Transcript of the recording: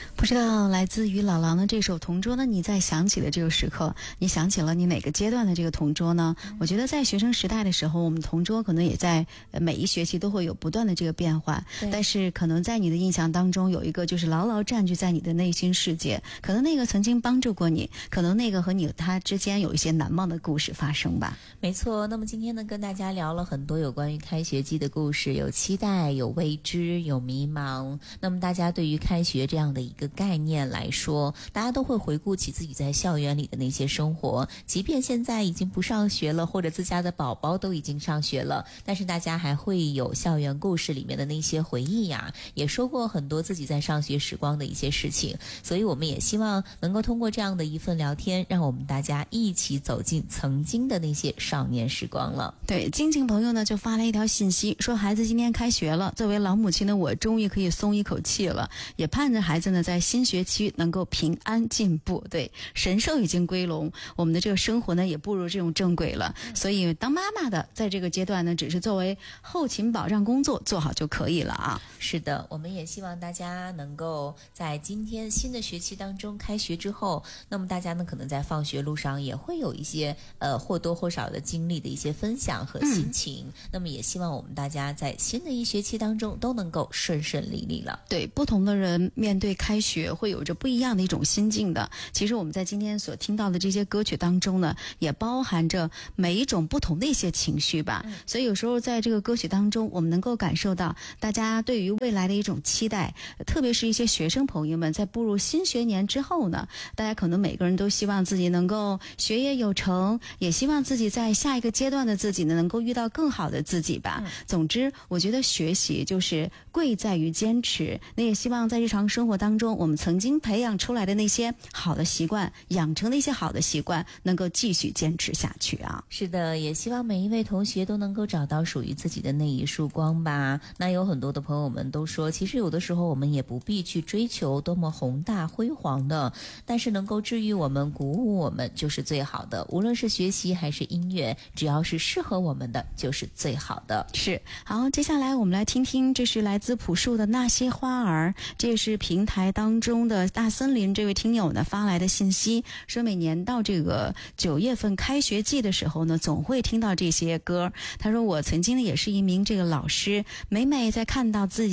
不知道来自于老狼的这首同桌呢，你在想起的这个时刻，你想起了你哪个阶段的这个同桌呢？我觉得在学生时代的时候，我们同桌可能也在每一学期都会有不断的这个变化，但是可能在你的印象当中有一个就是牢牢占据在你的内心世界，可能那个曾经帮助过你，可能那个和他之间有一些难忘的故事发生吧。 没错，那么今天呢，跟大家聊了很多有关于开学季的故事，有期待，有未知，有迷茫。那么大家对于开学这样的一个概念来说，大家都会回顾起自己在校园里的那些生活，即便现在已经不上学了，或者自家的宝宝都已经上学了，但是大家还会有校园故事里面的那些回忆呀，也说过很多自己在上学时光的一些事情，所以我们也希望能够通过这样的一份聊天，让我们大家一起走进曾经的那些少年时光了。 对，静静朋友呢就发了一条信息，说孩子今天开学了，作为老母亲的我终于可以松一口气了，也盼着孩子呢在新学期能够平安进步。对，神兽已经归笼，我们的这个生活呢也步入这种正轨了，所以当妈妈的在这个阶段呢，只是作为后勤保障工作做好就可以了啊。 是的，我们也希望大家能够在今天新的学期当中开学之后，那么大家呢可能在放学路上也会有一些或多或少的经历的一些分享和心情，那么也希望我们大家在新的一学期当中都能够顺顺利利了。 对，不同的人面对开学会有着不一样的一种心境的。其实我们在今天所听到的这些歌曲当中呢，也包含着每一种不同的一些情绪吧。所以有时候在这个歌曲当中，我们能够感受到大家对于未来的一种期待，特别是一些学生朋友们在步入新学年之后呢，大家可能每个人都希望自己能够学业有成，也希望自己在下一个阶段的自己呢能够遇到更好的自己吧。总之我觉得学习就是贵在于坚持，那也希望在日常生活当中，我们曾经培养出来的那些好的习惯，养成的一些好的习惯，能够继续坚持下去啊。 是的，也希望每一位同学都能够找到属于自己的那一束光吧。那有很多的朋友们都说，其实有的时候我们也不必去追求多么宏大辉煌的，但是能够治愈我们、鼓舞我们就是最好的。无论是学习还是音乐，只要是适合我们的就是最好的。 是，好，接下来我们来听听，这是来自朴树的那些花儿，这是平台当中的大森林这位听友呢发来的信息，说每年到这个9月份开学季的时候呢，总会听到这些歌。他说我曾经呢也是一名这个老师，每在看到自己